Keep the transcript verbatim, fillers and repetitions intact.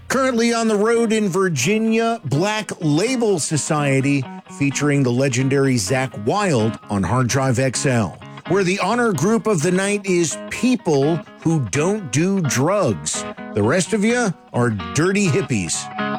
Currently on the road in Virginia, Black Label Society, featuring the legendary Zakk Wylde on Hard Drive X L, where the honor group of the night is people who don't do drugs. The rest of you are dirty hippies.